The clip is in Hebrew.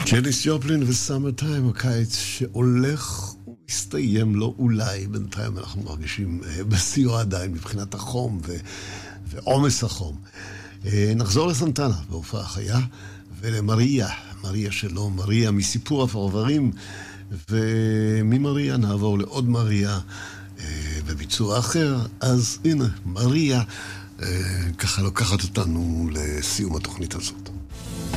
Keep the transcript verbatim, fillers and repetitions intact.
ג'ניס ג'ופלין וסאמר טיים, הקיץ שהולך ומסתיים לו אולי, בינתיים אנחנו מרגישים בסיוע עדיין מבחינת החום ו... ועומס החום. נחזור לסנטנה בהופעה חיה, ולמריה, מריה שלו, מריה מסיפור הפרברים, וממריה נעבור לעוד מריה בביצוע אחר. אז הנה, מריה ככה לוקחת אותנו לסיום התוכנית הזו.